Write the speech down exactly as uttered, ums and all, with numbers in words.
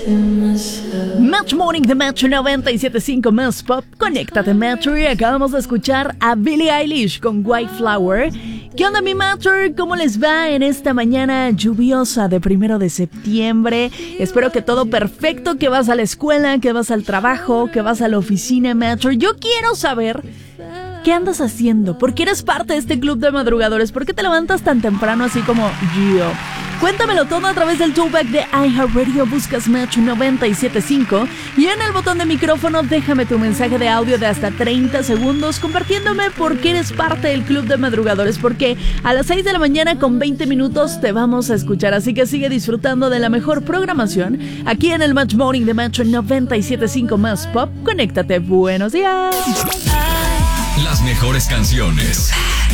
Match Morning de Metro noventa y siete punto cinco más Pop. Conéctate, Metro. Y acabamos de escuchar a Billie Eilish con White Flower. ¿Qué onda, mi Metro? ¿Cómo les va en esta mañana lluviosa de primero de septiembre? Espero que todo perfecto, que vas a la escuela, que vas al trabajo, que vas a la oficina, Metro. Yo quiero saber ¿qué andas haciendo? ¿Por qué eres parte de este club de madrugadores? ¿Por qué te levantas tan temprano así como yo? Cuéntamelo todo a través del toolback de iHeartRadio. Buscas Match noventa y siete punto cinco y en el botón de micrófono déjame tu mensaje de audio de hasta treinta segundos compartiéndome por qué eres parte del club de madrugadores, porque a las seis de la mañana con veinte minutos te vamos a escuchar, así que sigue disfrutando de la mejor programación aquí en el Match Morning de Match noventa y siete punto cinco más Pop. Conéctate, buenos días. Las mejores canciones